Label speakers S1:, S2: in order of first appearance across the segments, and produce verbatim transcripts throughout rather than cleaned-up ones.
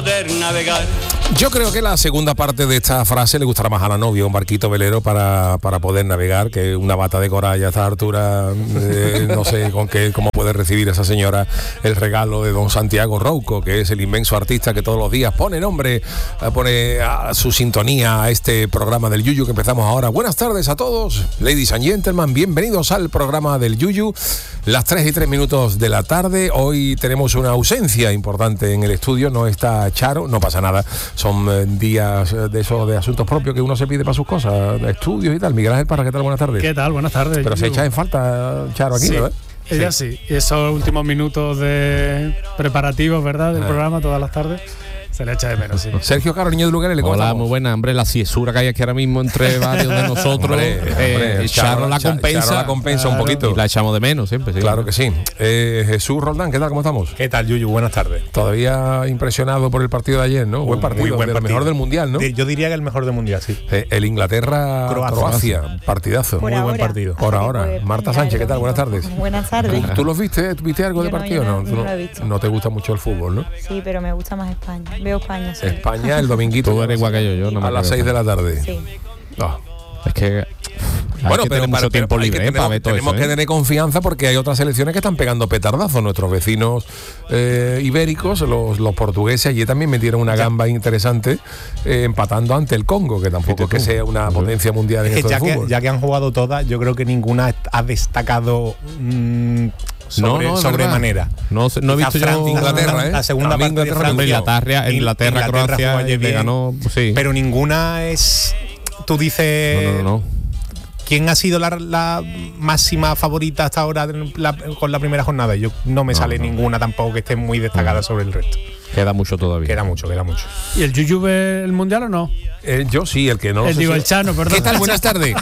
S1: poder navegar.
S2: Yo creo que la segunda parte de esta frase le gustará más a la novia, un barquito velero para, para poder navegar, que una bata de coral a esta altura, eh, no sé con qué, cómo puede recibir esa señora el regalo de don Santiago Rouco, que es el inmenso artista que todos los días pone nombre, pone a su sintonía a este programa del Yuyu que empezamos ahora. Buenas tardes a todos, ladies and gentlemen, bienvenidos al programa del Yuyu, las tres y tres minutos de la tarde. Hoy tenemos una ausencia importante en el estudio, no está Charo, no pasa nada. Son eh, días de esos de asuntos propios que uno se pide para sus cosas, de estudios y tal. Miguel Ángel Parra, ¿qué tal? Buenas tardes.
S3: ¿Qué tal? Buenas tardes.
S2: Pero se echa en falta Charo aquí,
S3: sí,
S2: ¿no? ¿Eh?
S3: Ella sí. sí. Esos últimos minutos de preparativos, ¿verdad? Del ah. programa todas las tardes. Se le echa de menos, sí.
S2: Sergio Caro, niño de Lugares, ¿le
S4: Hola, muy buena, hombre, la ciesura que hay aquí ahora mismo entre varios de nosotros,
S2: hombre,
S4: eh,
S2: hombre,
S4: Charo la compensa,
S2: Charo la compensa
S4: claro,
S2: un poquito.
S4: Y la echamos de menos siempre, sí.
S2: Claro que sí. Eh, Jesús Roldán, ¿qué tal? ¿Cómo estamos?
S5: ¿Qué tal, Yuyu? Buenas tardes.
S2: Todavía impresionado por el partido de ayer, ¿no? Uh, buen partido, muy buen de partido. El mejor del Mundial, ¿no?
S5: Yo diría que el mejor del Mundial, sí.
S2: Eh, el Inglaterra-Croacia, partidazo.
S5: Por muy ahora, buen partido.
S2: Por ahora. Marta Sánchez, ¿qué tal? Buenas tardes.
S6: Buenas tardes.
S2: ¿Tú, ¿Tú los viste? ¿Tú viste algo
S6: yo
S2: de
S6: no,
S2: partido?
S6: No,
S2: no,
S6: no,
S2: no,
S6: lo he visto.
S2: No te gusta mucho el fútbol, ¿no?
S6: Sí, pero me gusta más España. Veo España, sí.
S2: España el dominguito.
S4: Tú eres igual que yo, yo no
S2: a las seis de la tarde.
S6: Sí.
S2: Oh.
S4: Es que
S2: bueno,
S4: que
S2: pero
S4: mucho
S2: para,
S4: tiempo
S2: pero
S4: libre
S2: que
S4: eh,
S2: tenemos,
S4: para ver todo
S2: tenemos
S4: eso,
S2: que
S4: ¿eh?
S2: tener confianza porque hay otras selecciones que están pegando petardazos. Nuestros vecinos eh, ibéricos, los, los portugueses, allí también metieron una gamba interesante eh, empatando ante el Congo, que tampoco es que sea una uh-huh. potencia mundial en
S5: es
S2: esto
S5: que ya,
S2: de fútbol.
S5: Que, ya que han jugado todas, yo creo que ninguna ha destacado mmm, sobre,
S4: no, no,
S5: sobremanera.
S4: No, no he visto
S5: Francia,
S4: yo
S5: Inglaterra, ¿eh? La segunda parte
S4: Inglaterra,
S5: de Francia,
S4: Inglaterra, Inglaterra, Inglaterra Croacia y le ganó, sí.
S5: Pero ninguna es, tú dices.
S4: No, no, no.
S5: ¿Quién ha sido la, la máxima favorita hasta ahora la, con la primera jornada? Yo no me no, sale no. ninguna tampoco que esté muy destacada no. sobre el resto.
S4: Queda mucho todavía.
S5: Queda mucho, queda mucho.
S3: ¿Y el Yuyu ve el Mundial o no?
S2: Eh, yo sí, el que no.
S3: El,
S2: sé
S3: digo,
S2: si...
S3: el Chano, perdón.
S2: ¿Qué tal? Buenas tardes.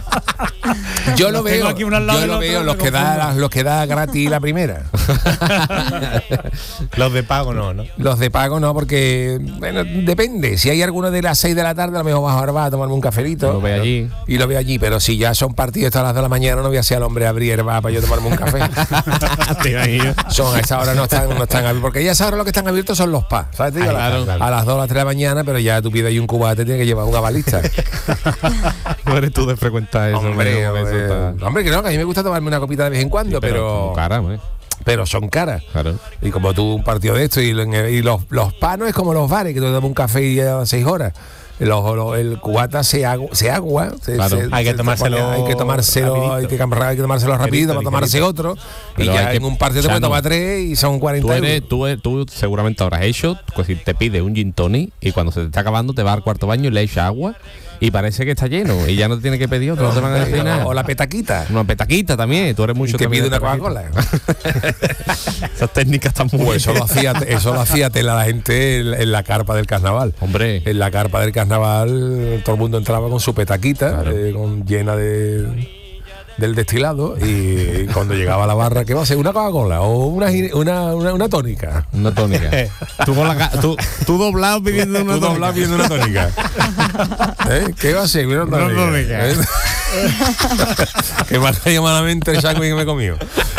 S2: Yo lo veo. Aquí yo lo veo, los que, da, los que da gratis la primera.
S5: Los de pago no, ¿no?
S2: Los de pago no, porque, bueno, depende. Si hay alguno de las seis de la tarde, a lo mejor vas ahora a tomarme un cafelito.
S4: Lo ve allí.
S2: Y lo veo allí, pero si ya son partidos hasta las de la mañana, no voy a ser el hombre a abrir va para yo tomarme un café. Son a esa hora no están, no están abiertos, porque ya a esa hora lo que están abiertos son los pas, ¿sabes? Digo,
S4: Ay, claro, claro.
S2: A las dos, a las tres de la mañana, pero ya tú pides ahí un cubate, tienes que llevar una balista.
S4: No eres tú de frecuentar eso.
S2: Hombre, hombre, hombre, hombre, que no, que a mí me gusta tomarme una copita de vez en cuando, sí, pero...
S4: pero cara, ¿eh?
S2: Pero son caras.
S4: Claro.
S2: Y como tú un partido de esto y, y los, los panos es como los bares, que tú te tomas un café y a seis horas. Los, los, el cubata se agua, se agua se,
S5: claro.
S2: se,
S5: hay que tomárselo
S2: se pone, hay que tomárselo hay que, hay que tomárselo rapidito para tomarse otro. Pero y ya en un partido te puedes tomar tres y son cuarenta
S4: tú eres,
S2: euros.
S4: Tú, eres, tú seguramente habrás hecho, pues si te pides un gin tonic y cuando se te está acabando te vas al cuarto baño y le echas agua y parece que está lleno y ya no te tienes que pedir otro, no te van a decir nada.
S2: O la petaquita.
S4: Una petaquita también, tú eres mucho.
S2: Y te pide una Coca-Cola.
S4: Esas técnicas están muy
S2: pues eso lo hacía, eso lo hacía tela la gente en, en la carpa del carnaval.
S4: Hombre.
S2: En la carpa del carnaval todo el mundo entraba con su petaquita, claro. eh, con, llena de del destilado, y cuando llegaba a la barra, ¿qué va a ser? ¿Una Coca-Cola o una, una, una, una tónica?
S4: Una tónica. tú, con la, tú, tú doblado pidiendo una
S2: tú
S4: tónica.
S2: doblado pidiendo una tónica. ¿Eh? ¿Qué va a ser? Una tónica. Una tónica. ¿Eh? Que me ha caído malamente el sándwich que me he comido.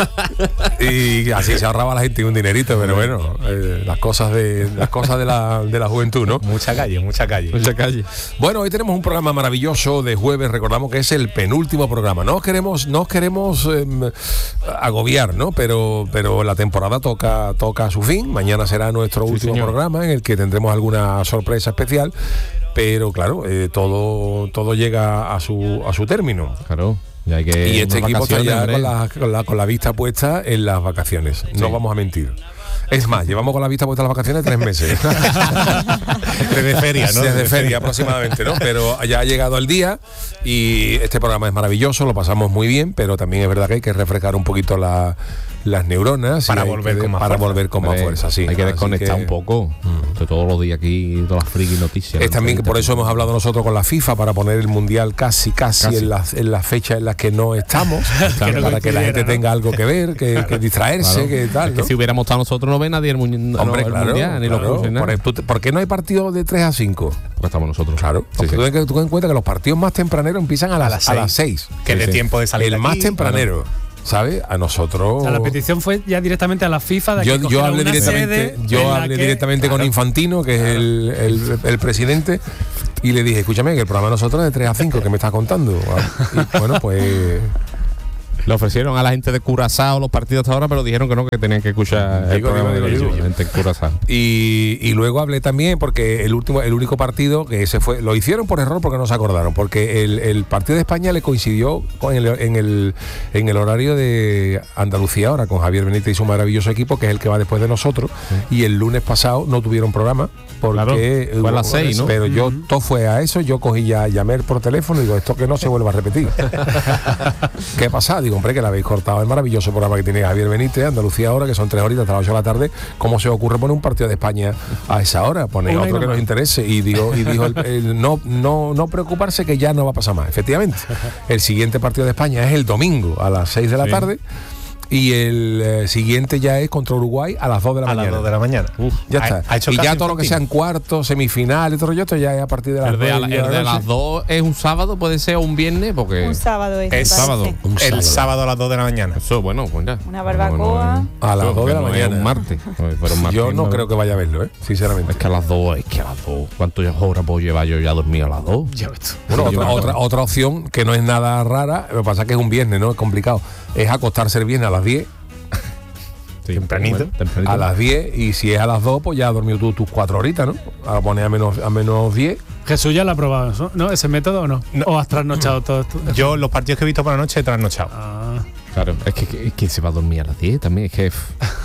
S2: Y así se ahorraba la gente un dinerito, pero bueno, eh, las cosas de las cosas de la, de la juventud, ¿no?
S5: Mucha calle, mucha calle.
S4: Mucha calle.
S2: Bueno, hoy tenemos un programa maravilloso de jueves, recordamos que es el penúltimo programa. No os queremos, no os queremos eh, agobiar, ¿no? Pero, pero la temporada toca, toca a su fin. Mañana será nuestro sí, último señor. programa en el que tendremos alguna sorpresa especial. Pero claro, eh, todo todo llega a su a su término.
S4: Claro. Y, hay que
S2: y este equipo está ya con la, con, la, con la vista puesta en las vacaciones. Sí. No vamos a mentir. Es más, llevamos con la vista puesta en las vacaciones tres meses.
S5: Desde feria, ¿no?
S2: Desde feria aproximadamente, ¿no? Pero ya ha llegado el día y este programa es maravilloso, lo pasamos muy bien, pero también es verdad que hay que refrescar un poquito la... las neuronas
S5: para volver
S2: que,
S5: con más
S2: para
S5: fuerza.
S2: volver con más
S4: Hombre,
S2: fuerza, sí.
S4: Hay que desconectar
S2: que,
S4: un poco mm. de todos los días aquí, todas las friki noticias.
S2: Es también que por eso hemos hablado nosotros con la FIFA para poner el mundial casi casi, casi. en las en las fechas en las que no estamos, claro, que para que la gente ¿no? tenga algo que ver, que, que distraerse, claro. que tal.
S4: Es que
S2: ¿no?
S4: si hubiéramos estado nosotros no ve nadie el, mu no,
S2: Hombre,
S4: el
S2: claro,
S4: mundial ni
S2: claro.
S4: los cursos.
S2: Por, ¿Por qué no hay partidos de tres a cinco?
S4: Porque estamos nosotros.
S2: Claro. Sí, sí. Tú ten en cuenta que los partidos más tempraneros empiezan a las, a las seis.
S5: Que sí, de sí. tiempo de salir.
S2: El
S5: aquí,
S2: más tempranero.
S5: Claro.
S2: ¿sabes? A nosotros...
S3: O sea, la petición fue ya directamente a la FIFA de
S2: yo,
S3: que
S2: yo hablé
S3: una
S2: directamente,
S3: sede
S2: yo
S3: en la
S2: hablé
S3: que-
S2: directamente
S3: claro.
S2: con Infantino, que es el, el, el presidente, y le dije, escúchame, que el programa de nosotros es de tres a cinco, ¿qué me estás contando? Y bueno, pues...
S4: Le ofrecieron a la gente de Curazao los partidos hasta ahora, pero dijeron que no, que tenían que escuchar el
S2: Digo,
S4: programa
S2: digo,
S4: de
S2: digo,
S4: ellos,
S2: digo.
S4: la gente de Curazao.
S2: Y, y luego hablé también porque el último, el único partido que se fue, lo hicieron por error porque no se acordaron, porque el, el partido de España le coincidió con el, en, el, en el horario de Andalucía ahora, con Javier Benítez y su maravilloso equipo, que es el que va después de nosotros, y el lunes pasado no tuvieron programa porque
S4: Claro, fue a las seis, ¿no?
S2: pero yo todo fue a eso, yo cogí ya, llamé por teléfono y digo, esto que no se vuelva a repetir. ¿Qué pasa? Digo, hombre, que la habéis cortado el maravilloso programa que tiene Javier Benítez, Andalucía ahora, que son tres horitas hasta las ocho de la tarde. ¿Cómo se os ocurre poner un partido de España a esa hora? Poner
S3: Una y
S2: otro
S3: no
S2: que nos
S3: más.
S2: interese. Y digo, y dijo el- el no, no, no preocuparse, que ya no va a pasar más. Efectivamente, el siguiente partido de España es el domingo a las seis de la
S4: Sí.
S2: tarde. Y el eh, siguiente ya es contra Uruguay a las dos de la
S5: A
S2: mañana.
S5: las dos de la mañana.
S2: Ya
S5: Ha-
S2: está.
S5: ha hecho
S2: y ya
S5: caso
S2: todo lo que
S5: Infantino.
S2: sean cuartos, semifinales, todo esto ya es a partir de las
S4: El de, a la-
S2: nueve
S4: el de
S2: la
S4: las
S2: noche.
S4: dos es un sábado, puede ser un viernes, porque...
S6: Un sábado es, me
S5: Es
S6: parece.
S4: sábado.
S2: Un
S5: El
S2: sábado.
S5: sábado a las dos de la mañana.
S4: Eso, bueno, pues ya.
S6: Una barbacoa.
S2: A las
S4: Eso,
S2: dos de
S4: que
S2: la
S4: no es
S2: mañana.
S4: un martes. Pero un martes
S2: Yo no creo que vaya a verlo, ¿eh? Sinceramente.
S4: Es que a las dos, es que a las dos. ¿Cuántas horas puedo llevar yo ya dormido a las dos?
S3: Ya ves tú.
S2: Bueno,
S4: Sí,
S2: otra,
S4: yo-
S2: otra, otra opción que no es nada rara, lo que pasa es que es un viernes, ¿no? Es complicado. Es acostarse el viernes a las diez,
S4: Sí,
S5: Tempranito.
S4: bueno, tempranito.
S2: a las diez, y si es a las dos, pues ya has dormido tú tus cuatro horitas, ¿no? A poner a menos a menos diez.
S3: Jesús ya lo ha probado, ¿no? ¿No? ¿Ese método o no?
S5: No.
S3: ¿O has trasnochado todo esto?
S5: Yo los partidos que he visto por la noche he trasnochado.
S3: Ah,
S4: Claro, es que, que, es que se va a dormir a las diez también. Es que. Es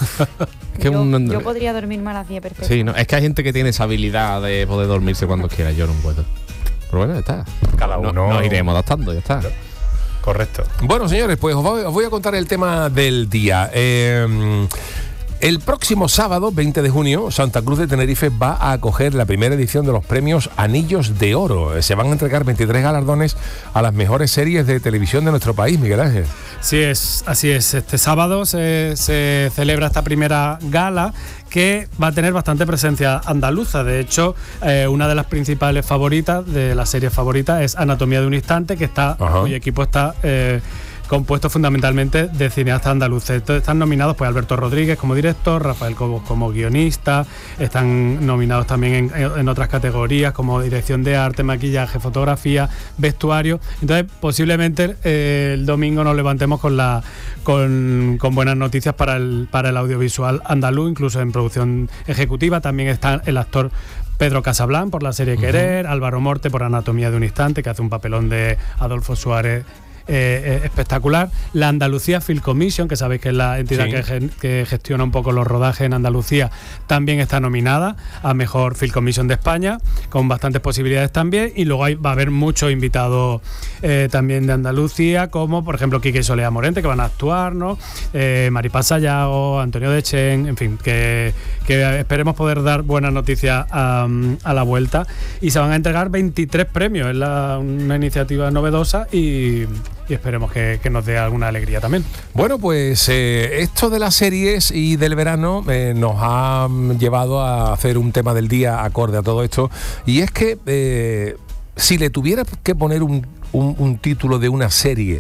S4: que
S6: yo,
S4: un-
S6: yo podría dormirme a las diez perfecto.
S4: Sí, no, es que hay gente que tiene esa habilidad de poder dormirse cuando quiera. Yo no puedo. Pero bueno, ya está.
S5: Cada
S4: No-
S5: uno.
S4: Nos iremos adaptando, ya está.
S5: Correcto.
S2: Bueno, señores, pues os voy, os voy a contar el tema del día. Eh, el próximo sábado, veinte de junio, Santa Cruz de Tenerife va a acoger la primera edición de los premios Anillos de Oro. Se van a entregar veintitrés galardones a las mejores series de televisión de nuestro país, Miguel Ángel.
S3: sí es, así es. Este sábado se, se celebra esta primera gala que va a tener bastante presencia andaluza. De hecho, eh, una de las principales favoritas, de las series favoritas, es Anatomía de un Instante, que está,
S2: Ajá.
S3: cuyo equipo está eh, compuesto fundamentalmente de cineastas andaluces. Entonces, están nominados pues Alberto Rodríguez como director, Rafael Cobos como guionista, están nominados también en, en otras categorías como dirección de arte, maquillaje, fotografía, vestuario. Entonces, posiblemente eh, el domingo nos levantemos con la con, con buenas noticias para el para el audiovisual andaluz, incluso en producción ejecutiva. También está el actor Pedro Casablanc por la serie Querer, Álvaro Morte por Anatomía de un Instante, que hace un papelón de Adolfo Suárez eh, eh, espectacular. La Andalucía Film Commission, que sabéis que es la entidad
S2: Sí.
S3: que, gen- que gestiona un poco los rodajes en Andalucía, también está nominada a Mejor Film Commission de España, con bastantes posibilidades también. Y luego hay, va a haber muchos invitados eh, también de Andalucía, como por ejemplo Quique y Soledad Morente, que van a actuar, ¿no? Eh, Maripaz Sayago, Antonio Dechen, en fin, que, que esperemos poder dar buenas noticias a, a la vuelta. Y se van a entregar veintitrés premios, es la- una iniciativa novedosa y, y esperemos que, que nos dé alguna alegría también.
S2: Bueno, pues eh, esto de las series y del verano eh, nos ha mm, llevado a hacer un tema del día acorde a todo esto. Y es que eh, si le tuvieras que poner un, un- un título de una serie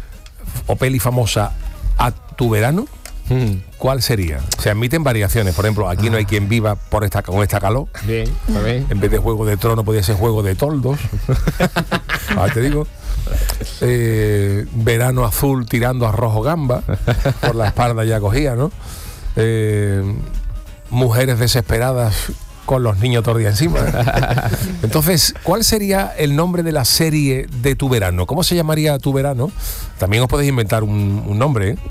S2: o peli famosa a tu verano,
S4: Mm.
S2: ¿cuál sería? Se admiten variaciones. Por ejemplo, Aquí no hay quien viva por esta, con esta calor.
S4: Bien, está bien.
S2: En vez de Juego de Tronos podría ser Juego de Toldos. Ahora te digo. Eh, verano azul tirando a rojo gamba. Por la espalda ya cogía, ¿no? Eh, mujeres desesperadas con los niños todo el día encima. Entonces, ¿cuál sería el nombre de la serie de tu verano? ¿Cómo se llamaría tu verano? También os podéis inventar un, un nombre, ¿eh?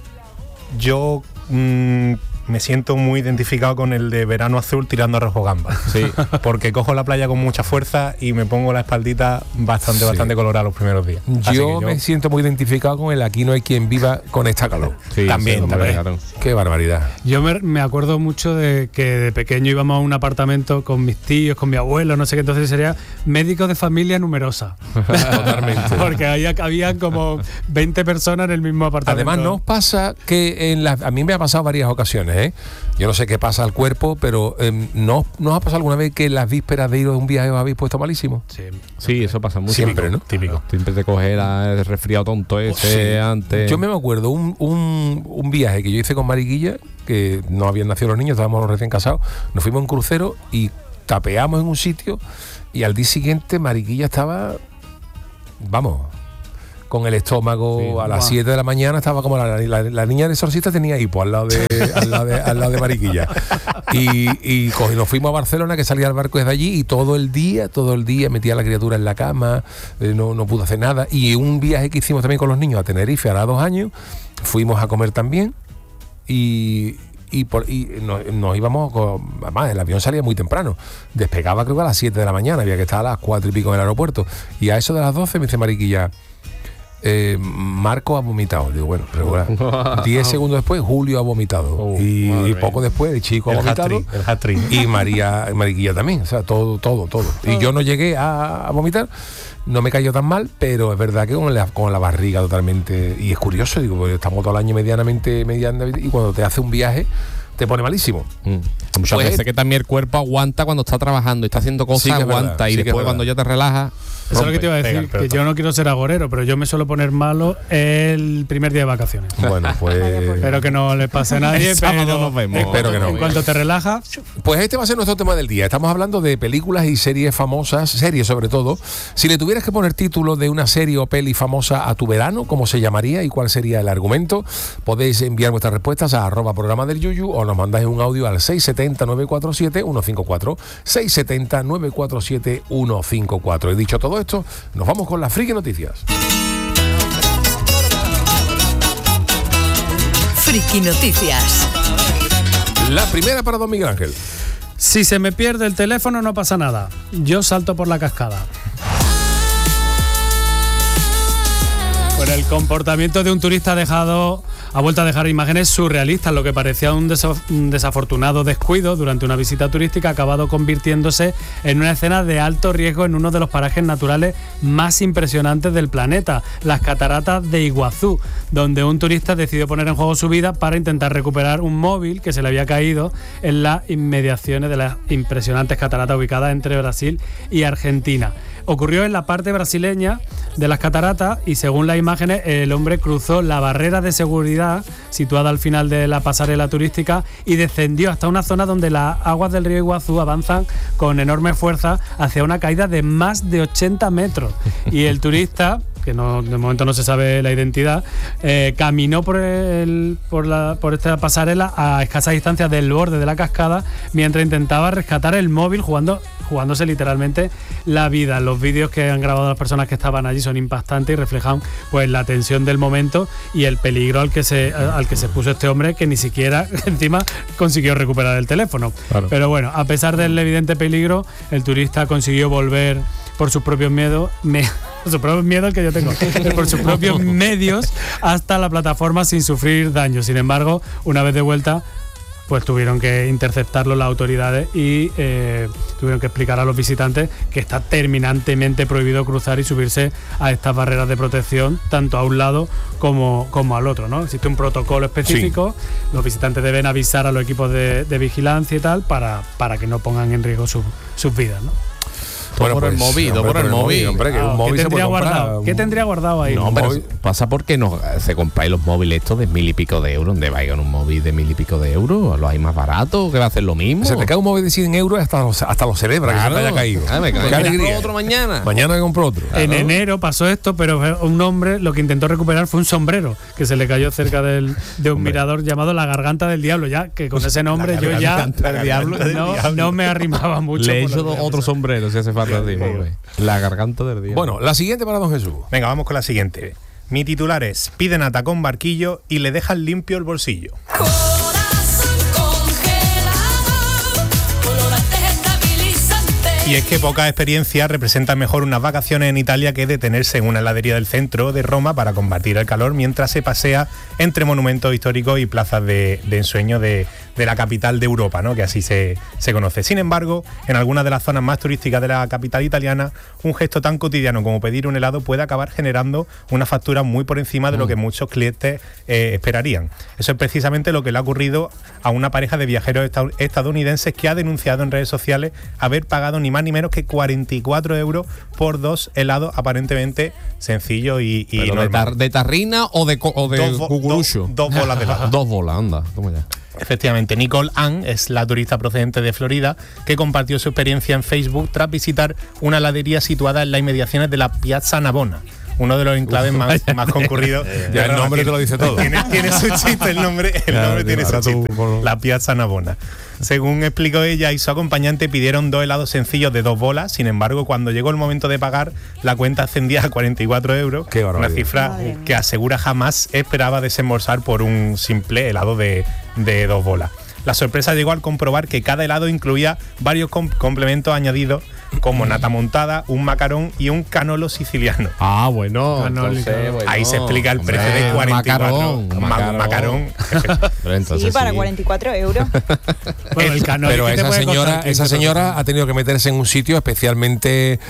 S5: Yo mm, me siento muy identificado con el de verano azul tirando a rojo gamba.
S4: Sí.
S5: Porque cojo la playa con mucha fuerza y me pongo la espaldita bastante,
S2: Sí.
S5: bastante colorada los primeros días. Así
S2: Yo
S5: que
S2: me siento muy identificado con el Aquí no hay quien viva con esta calor.
S4: Sí,
S5: También,
S4: sí, hombre,
S5: también.
S4: claro.
S2: Qué barbaridad.
S3: Yo me, me acuerdo mucho de que de pequeño íbamos a un apartamento con mis tíos, con mi abuelo, no sé qué, entonces sería médico de familia numerosa.
S2: Totalmente.
S3: Porque ahí habían como veinte personas en el mismo apartamento.
S2: Además, ¿no os pasa que en la, a mí me ha pasado varias ocasiones ¿eh? Yo no sé qué pasa al cuerpo, pero eh, ¿no nos ha pasado alguna vez que en las vísperas de ir a un viaje os habéis puesto malísimo?
S3: Sí,
S4: Sí, eso pasa mucho.
S2: Siempre, ¿no?
S5: Típico.
S4: Siempre te coge el resfriado tonto ese
S2: Sí.
S4: antes.
S2: Yo me acuerdo un, un, un viaje que yo hice con Mariquilla, que no habían nacido los niños, estábamos recién casados, nos fuimos en crucero y tapeamos en un sitio y al día siguiente Mariquilla estaba, vamos, con el estómago
S4: Sí.
S2: a las
S3: Guau.
S2: siete de la mañana, estaba como la, la, la niña de exorcista tenía hipo al lado de, al lado de, al lado de Mariquilla. Y, y co- nos fuimos a Barcelona, que salía el barco desde allí, y todo el día, todo el día metía a la criatura en la cama, eh, no, no pudo hacer nada. Y un viaje que hicimos también con los niños a Tenerife, hará dos años, fuimos a comer también y... Y, por, y nos, nos íbamos, con, además el avión salía muy temprano, despegaba creo que a las siete de la mañana, había que estar a las cuatro y pico en el aeropuerto, y a eso de las doce me dice Mariquilla, eh, Marco ha vomitado. Digo, bueno, pero bueno, diez segundos después Julio ha vomitado,
S4: Oh,
S2: y,
S4: madre
S2: y poco después el chico ha
S5: El
S2: vomitado,
S5: hat-trick, el hat-trick.
S2: y María Mariquilla también, o sea, todo, todo, todo. Y yo no llegué a, a vomitar, no me cayó tan mal, pero es verdad que con la, con la barriga totalmente. Y es curioso, digo, porque estamos todo el año medianamente, medianamente, y cuando te hace un viaje te pone malísimo.
S4: Mm. Muchas
S2: Pues-
S4: veces que también el cuerpo aguanta cuando está trabajando y está haciendo cosas,
S2: Sí que es
S4: aguanta.
S2: verdad,
S4: y
S2: sí que es
S4: después
S2: verdad.
S4: cuando ya te relajas.
S3: Eso es lo que te iba a
S5: Pega
S3: decir,
S5: el pelotazo.
S3: que yo no quiero ser agorero, pero yo me suelo poner malo el primer día de vacaciones.
S2: Bueno, pues.
S3: Espero que no le pase a nadie,
S4: El sábado
S3: pero
S4: nos vemos.
S3: en
S2: Espero que no.
S3: En cuanto te relajas,
S2: Pues este va a ser nuestro tema del día. Estamos hablando de películas y series famosas, series sobre todo. Si le tuvieras que poner título de una serie o peli famosa a tu verano, ¿cómo se llamaría y cuál sería el argumento? Podéis enviar vuestras respuestas a arroba programa del Yuyu o nos mandáis un audio al seis siete cero, nueve cuatro siete, uno cinco cuatro. seis siete cero, nueve cuatro siete, uno cinco cuatro. Y dicho todo esto, nos vamos con las friki noticias.
S1: Friki Noticias.
S2: La primera para don Miguel Ángel.
S3: si se me pierde el teléfono no pasa nada. Yo salto por la cascada. Bueno, el comportamiento de un turista ha dejado, ha vuelto a dejar imágenes surrealistas. Lo que parecía un, desa- un desafortunado descuido durante una visita turística ha acabado convirtiéndose en una escena de alto riesgo en uno de los parajes naturales más impresionantes del planeta, las cataratas de Iguazú, donde un turista decidió poner en juego su vida para intentar recuperar un móvil que se le había caído en las inmediaciones de las impresionantes cataratas ubicadas entre Brasil y Argentina. Ocurrió en la parte brasileña de las cataratas y según las imágenes el hombre cruzó la barrera de seguridad situada al final de la pasarela turística y descendió hasta una zona donde las aguas del río Iguazú avanzan con enorme fuerza hacia una caída de más de ochenta metros. Y el turista, que no, de momento no se sabe la identidad, eh, caminó por, el, por, la, por esta pasarela a escasa distancia del borde de la cascada mientras intentaba rescatar el móvil jugando, jugándose literalmente la vida. Los vídeos que han grabado las personas que estaban allí son impactantes y reflejan pues la tensión del momento y el peligro al que se, al que se puso este hombre, que ni siquiera encima consiguió recuperar el teléfono.
S4: Claro.
S3: Pero bueno, a pesar del evidente peligro, el turista consiguió volver por sus propios miedos, me, por sus propios miedos que yo tengo, por sus propios medios hasta la plataforma sin sufrir daño. Sin embargo, una vez de vuelta, pues tuvieron que interceptarlo las autoridades y eh, tuvieron que explicar a los visitantes que está terminantemente prohibido cruzar y subirse a estas barreras de protección, tanto a un lado como, como al otro, ¿no? Existe un protocolo específico, sí. Los visitantes deben avisar a los equipos de, de vigilancia y tal para, para que no pongan en riesgo su, sus vidas, ¿no?
S4: Todo por el móvil, todo por el móvil.
S2: Hombre, que
S3: Ah,
S2: un
S3: ¿qué
S2: móvil se
S3: tendría
S2: puede comprar.
S3: guardado? ¿Qué tendría guardado ahí?
S4: No,
S2: Un
S4: pero
S2: móvil.
S4: pasa porque no se compráis los móviles estos de mil y pico de euros. ¿Dónde vais con un móvil de mil y pico de euros? ¿Lo hay más barato? ¿Que va a hacer lo mismo?
S2: Se te cae un móvil de cien euros hasta lo, hasta lo celebra que se te haya caído.
S4: Ah, me
S2: Qué
S4: cae.
S2: alegría.
S4: Otro mañana.
S2: Mañana me compro otro.
S3: En enero pasó esto, pero un hombre lo que intentó recuperar fue un sombrero que se le cayó cerca del, de un mirador llamado La Garganta del Diablo. Ya que con ese nombre yo ya
S5: del diablo.
S3: no, no me arrimaba mucho.
S4: Le he
S3: por
S4: hecho
S3: lo que
S4: otro sombrero si hace falta. Digo, güey. La garganta del día.
S2: Bueno, la siguiente para don Jesús.
S5: Venga, vamos con la siguiente. Mi titular es: piden atacón barquillo y le dejan limpio el bolsillo.
S1: Corazón congelado, colorantes estabilizantes.
S5: Y es que pocas experiencias representan mejor unas vacaciones en Italia que detenerse en una heladería del centro de Roma para combatir el calor mientras se pasea entre monumentos históricos y plazas de, de ensueño de, de la capital de Europa, ¿no? Que así se, se conoce. Sin embargo, en algunas de las zonas más turísticas de la capital italiana, un gesto tan cotidiano como pedir un helado puede acabar generando una factura muy por encima de lo que muchos clientes eh, esperarían. Eso es precisamente lo que le ha ocurrido a una pareja de viajeros esta- estadounidenses que ha denunciado en redes sociales haber pagado ni más ni menos que cuarenta y cuatro euros por dos helados aparentemente sencillos y, y
S4: Pero de,
S5: normales.
S4: tar- de tarrina o de, co- o de
S5: Dos bo-
S4: cucurucho.
S5: dos- dos bolas de helado.
S4: Dos bolas, anda, toma ya.
S5: Efectivamente, Nicole Ann es la turista procedente de Florida que compartió su experiencia en Facebook tras visitar una heladería situada en las inmediaciones de la Piazza Navona, uno de los enclaves más, más concurridos.
S2: Ya el nombre te lo dice todo.
S5: Tiene, tiene su chiste el nombre, el
S2: Ya,
S5: nombre tiene su
S2: ahora tú,
S5: chiste.
S2: por-
S5: La Piazza Navona. Según explicó ella y su acompañante, pidieron dos helados sencillos de dos bolas. Sin embargo, cuando llegó el momento de pagar, la cuenta ascendía a cuarenta y cuatro euros.
S2: Qué
S5: una
S2: barbaridad.
S5: cifra
S6: Madre mía.
S5: que asegura jamás esperaba desembolsar por un simple helado de, de dos bolas. La sorpresa llegó al comprobar que cada helado incluía varios com- complementos añadidos como nata montada, un macarón y un canolo siciliano.
S4: Ah, bueno.
S3: Canólico.
S4: entonces, bueno,
S5: Ahí se explica el precio
S4: hombre,
S5: de cuarenta y cuatro.
S4: Macarón,
S5: Ma-
S4: macarón.
S5: macarón.
S4: Pero entonces
S6: Sí, para
S4: sí.
S6: cuarenta y cuatro euros.
S3: Bueno, el canólico
S2: Pero
S3: te
S2: esa
S3: puede
S2: señora,
S3: costar
S2: esa
S3: quince
S2: señora ha tenido que meterse en un sitio especialmente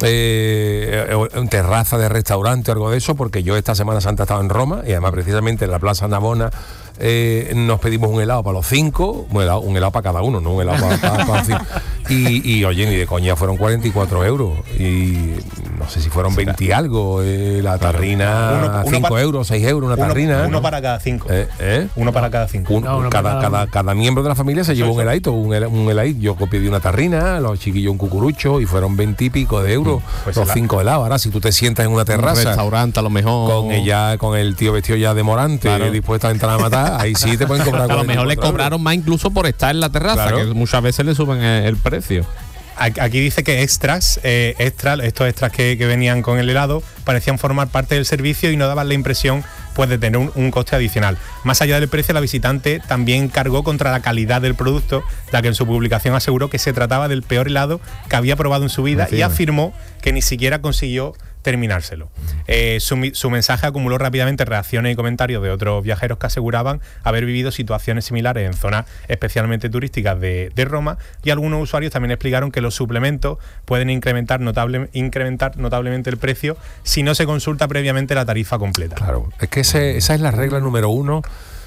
S2: eh, en terraza de restaurante o algo de eso, porque yo esta Semana Santa he estado en Roma y además precisamente en la Plaza Navona eh, nos pedimos un helado para los cinco, un helado, un helado para cada uno, no un helado para, para- para los cinco. Y, y oye, ni de coña fueron cuarenta y cuatro euros y no sé si fueron veinte y algo, eh, la tarrina
S5: Uno- uno
S2: cinco
S5: pa-
S2: euros, seis euros, una
S5: Uno,
S2: tarrina.
S5: uno
S2: ¿no?
S5: para cada cinco.
S2: Eh, ¿eh?
S5: Uno para cada cinco.
S2: Un-
S3: No, uno
S2: cada,
S3: para cada
S2: cada,
S3: uno.
S2: cada miembro de la familia se llevó un heladito, un, hela- un, heladito. Yo pedí una tarrina, los chiquillos un cucurucho y fueron veinte y pico de euros,
S5: Pues
S2: los
S5: la-
S2: cinco helados. Ahora, si tú te sientas en una
S4: Un
S2: terraza
S4: restaurante a lo mejor.
S2: con ella, con el tío vestido ya de morante,
S4: Claro.
S2: dispuesto a entrar a matar, ahí sí te pueden cobrar.
S4: A lo mejor le
S2: cuarenta y cuatro
S4: cobraron
S2: euros.
S4: más incluso por estar en la terraza,
S2: Claro.
S4: que muchas veces le suben el, el precio.
S5: Aquí dice que extras, eh, extra, estos extras que, que venían con el helado, parecían formar parte del servicio y no daban la impresión pues, de tener un, un coste adicional. Más allá del precio, la visitante también cargó contra la calidad del producto, ya que en su publicación aseguró que se trataba del peor helado que había probado en su vida y
S2: Encima.
S5: afirmó que ni siquiera consiguió terminárselo. Eh, su, mi- su mensaje acumuló rápidamente reacciones y comentarios de otros viajeros que aseguraban haber vivido situaciones similares en zonas especialmente turísticas de, de Roma, y algunos usuarios también explicaron que los suplementos pueden incrementar, notable, incrementar notablemente el precio si no se consulta previamente la tarifa completa.
S2: Claro, es que ese- esa es la regla número uno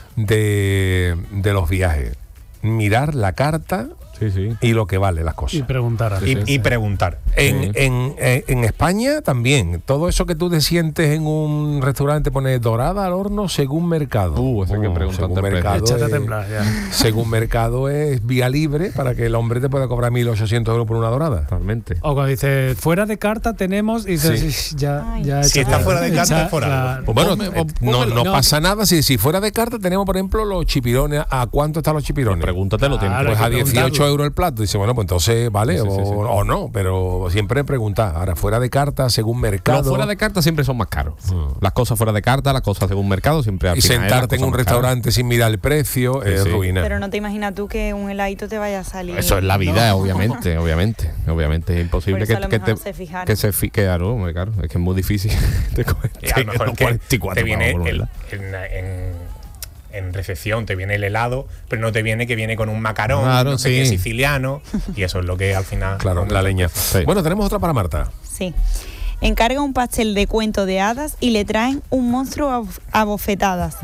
S2: de, de los viajes. Mirar la carta
S4: Sí, sí.
S2: y lo que vale las cosas.
S3: Y preguntar a
S5: Y, y preguntar.
S2: En,
S4: Sí.
S2: en, en- en España también, todo eso que tú te sientes en un restaurante pone dorada al horno según mercado.
S4: Uh, eso hay que
S2: Oh,
S4: preguntarte
S2: según
S4: el precio.
S2: mercado
S3: Échate a
S2: es-
S3: temblar ya.
S2: según mercado es vía libre para que el hombre te pueda cobrar mil ochocientos euros por una dorada.
S4: Totalmente.
S3: O cuando dice fuera de carta tenemos y dices
S2: Sí.
S3: ya,
S6: Ay.
S3: ya
S5: Si
S3: echa-
S5: está fuera de carta,
S3: echa-
S5: es fuera.
S3: la-
S2: Pues bueno,
S4: Ponme-
S2: eh,
S4: pon-
S2: no,
S4: pónmelo.
S2: no
S3: No.
S2: pasa nada si, si fuera de carta tenemos, por ejemplo, los chipirones. ¿A cuánto están los chipirones?
S4: Pregúntatelo, tiene
S3: Claro,
S2: Pues
S3: hay
S2: a
S3: que
S2: dieciocho
S3: preguntarlo.
S2: euros el plato. Dice, bueno, pues entonces vale,
S4: Sí, sí,
S2: o,
S4: sí, sí.
S2: o no, pero siempre preguntar. Ahora, fuera de carta, según mercado.
S4: Los fuera de carta siempre son más caros. Las cosas fuera de carta, las cosas según mercado siempre al
S2: y
S4: final es la
S2: sentarte en
S4: cosa
S2: un
S4: más cara.
S2: restaurante sin mirar el precio
S4: Sí,
S2: es
S4: sí.
S2: ruina.
S6: Pero no te imaginas tú que un heladito te vaya a salir.
S4: Eso es la vida, obviamente, obviamente, obviamente es imposible
S6: Por eso
S4: que,
S6: a lo
S4: que
S6: mejor
S4: te
S6: se fijaron.
S4: que se fi- que claro, hombre, claro, es que es muy difícil. Te coge-
S5: Y a lo mejor
S4: los
S5: que
S4: cuarenta y cuatro
S5: te viene
S4: pavos,
S5: el-
S4: ¿verdad?
S5: en, en- en recepción te viene el helado, pero no te viene que viene con un macarón,
S4: Claro,
S5: no sé qué,
S4: sí.
S5: siciliano, y eso es lo que al final...
S2: Claro, la leña.
S4: Sí.
S2: Bueno, tenemos otra para Marta.
S6: Sí. Encarga un pastel de cuento de hadas y le traen un monstruo a, bof- a bofetadas.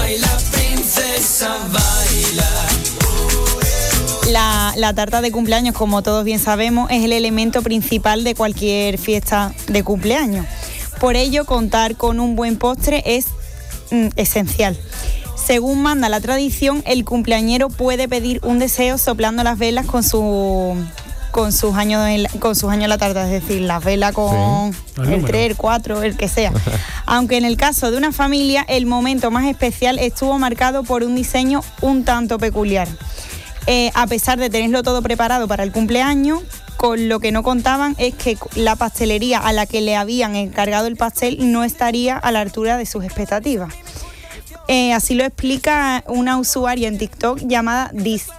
S6: La, la tarta de cumpleaños, como todos bien sabemos, es el elemento principal de cualquier fiesta de cumpleaños. Por ello, contar con un buen postre es mm, esencial. Según manda la tradición, el cumpleañero puede pedir un deseo soplando las velas con su con sus años en la, con sus años en la tarta, es decir, las velas con
S3: Sí, los
S6: el
S3: números.
S6: tres, el cuatro, el que sea. Aunque en el caso de una familia, el momento más especial estuvo marcado por un diseño un tanto peculiar. Eh, a pesar de tenerlo todo preparado para el cumpleaños, con lo que no contaban es que la pastelería a la que le habían encargado el pastel no estaría a la altura de sus expectativas. Eh, así lo explica una usuaria en TikTok llamada Dis.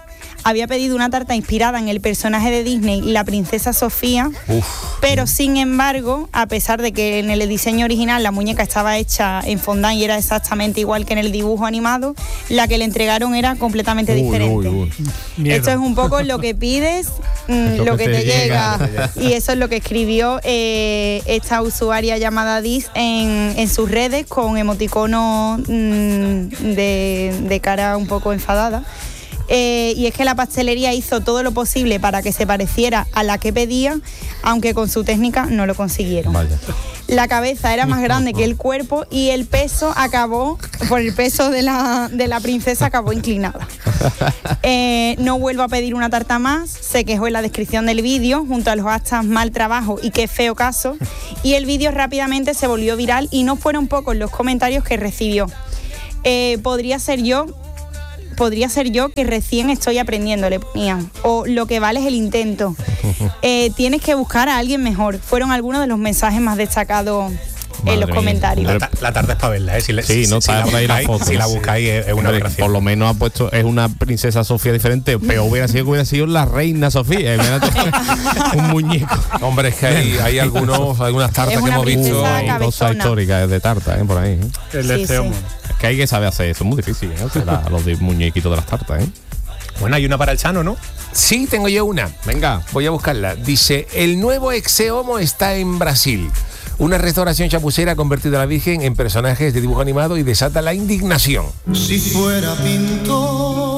S6: había pedido una tarta inspirada en el personaje de Disney, la princesa Sofía, Uf. pero sin embargo, a pesar de que en el diseño original la muñeca estaba hecha en fondant y era exactamente igual que en el dibujo animado, la que le entregaron era completamente uy, diferente. Uy, uy. Esto es un poco lo que pides, mmm, lo, lo que, que te, te llega, llega. Y eso es lo que escribió eh, esta usuaria llamada Diz en, en sus redes con emoticono mmm, de, de cara un poco enfadada. Eh, y es que la pastelería hizo todo lo posible para que se pareciera a la que pedía, aunque con su técnica no lo consiguieron. Vaya. La cabeza era más grande que el cuerpo y el peso acabó, por el peso de la, de la princesa, acabó inclinada. Eh, no vuelvo a pedir una tarta más, se quejó en la descripción del vídeo, junto a los hashtags mal trabajo y qué feo caso, y el vídeo rápidamente se volvió viral y no fueron pocos los comentarios que recibió. Eh, podría ser yo... Podría ser yo que recién estoy aprendiendo, le ponían. O lo que vale es el intento. Eh, tienes que buscar a alguien mejor. Fueron algunos de los mensajes más destacados Madre en los mía. comentarios.
S5: La, la tarde es para verla, ¿eh? Si, le,
S4: sí,
S5: si,
S4: no
S5: si,
S4: está
S5: si,
S4: por ahí
S5: la
S4: la foto.
S5: Si la buscáis es, es una aberración.
S4: Por lo menos ha puesto, es una princesa Sofía diferente, pero hubiera sido que hubiera sido la reina Sofía. Un muñeco.
S2: Hombre, es que hay, hay algunos, algunas tartas que hemos visto.
S4: Hay cosas históricas de tarta, ¿eh? Por ahí. ¿eh?
S3: El
S6: sí,
S3: sí.
S4: Es que hay que saber hacer eso, es muy difícil, ¿eh? O sea, la, los de muñequitos de las tartas, ¿eh?
S5: Bueno, hay una para el Chano, ¿no?
S2: Sí, tengo yo una.
S4: Venga.
S2: Voy a buscarla. Dice, el nuevo Exeomo está en Brasil. Una restauración chapucera ha convertido a la Virgen en personajes de dibujo animado y desata la indignación.
S7: Si fuera pintor.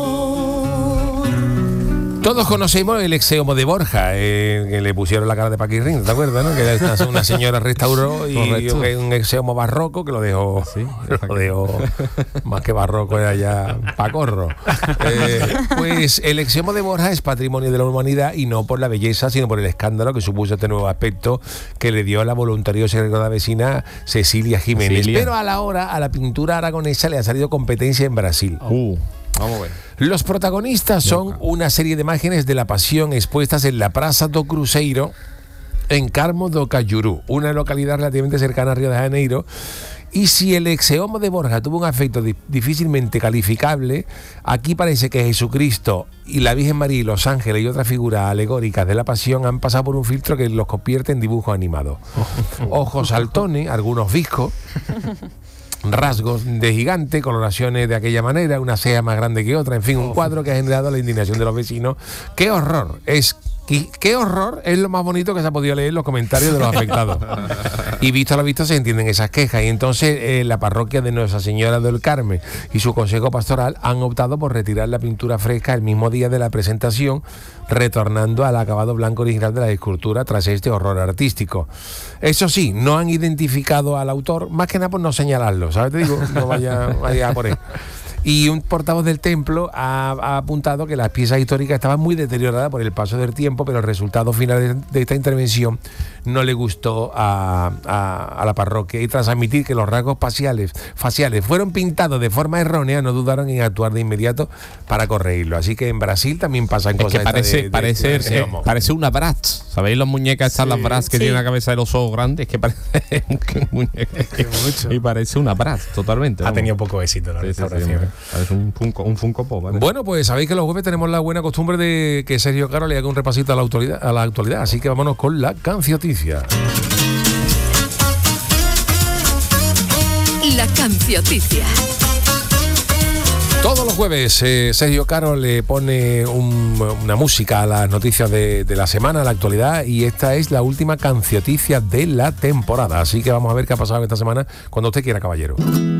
S2: Todos conocemos el Exeomo de Borja, eh, que le pusieron la cara de Paquirrín, ¿te acuerdas? ¿No? Que una, una señora restauró y un Exeomo barroco que lo dejó, ¿sí? lo dejó más que barroco, era ya pacorro. Eh, pues el Exeomo de Borja es patrimonio de la humanidad y no por la belleza, sino por el escándalo que supuso este nuevo aspecto que le dio a la voluntariosa y la vecina Cecilia Jiménez. Cecilia. Pero a la hora, a la pintura aragonesa le ha salido competencia en Brasil.
S4: Uh. Vamos a ver.
S2: Los protagonistas son una serie de imágenes de la Pasión expuestas en la Praça do Cruzeiro, en Carmo do Cajuru, una localidad relativamente cercana a Río de Janeiro. Y si el Exeomo de Borja tuvo un afecto di- difícilmente calificable, aquí parece que Jesucristo y la Virgen María y los ángeles y otras figuras alegóricas de la Pasión han pasado por un filtro que los convierte en dibujos animados. Ojos saltones, algunos viscos, rasgos de gigante, coloraciones de aquella manera, una ceja más grande que otra, en fin, un cuadro que ha generado la indignación de los vecinos. ¡Qué horror! Es qué, qué horror es lo más bonito que se ha podido leer en los comentarios de los afectados. Y visto lo visto se entienden esas quejas. Y entonces eh, la parroquia de Nuestra Señora del Carmen y su consejo pastoral han optado por retirar la pintura fresca el mismo día de la presentación, retornando al acabado blanco original de la escultura tras este horror artístico. Eso sí, no han identificado al autor, más que nada por no señalarlo, ¿sabes? Te digo, no vaya, vaya por ahí. Y un portavoz del templo ha, ha apuntado que las piezas históricas estaban muy deterioradas por el paso del tiempo, pero el resultado final de, de esta intervención no le gustó a, a, a la parroquia. Y tras admitir que los rasgos faciales, faciales fueron pintados de forma errónea, no dudaron en actuar de inmediato para corregirlo. Así que en Brasil también pasan
S4: es
S2: cosas.
S4: Que parece,
S2: de, de,
S4: parece,
S2: de, de, de,
S4: eh, parece una Bratz. ¿Sabéis las muñecas estas, sí, las Bratz que sí. tienen la cabeza de los ojos grandes? Que parece un muñeca. Y parece una Bratz, totalmente.
S5: Ha tenido poco éxito la sí, restauración.
S4: Sí, sí, es un Funko, un Funko Pop, ¿vale?
S2: Bueno, pues sabéis que los jueves tenemos la buena costumbre de que Sergio Caro le haga un repasito a la actualidad, a la actualidad, así que vámonos con la cancioticia.
S1: La cancioticia.
S2: Todos los jueves eh, Sergio Caro le pone un, una música a las noticias de, de la semana, a la actualidad, y esta es la última cancioticia de la temporada, así que vamos a ver qué ha pasado esta semana cuando usted quiera, caballero.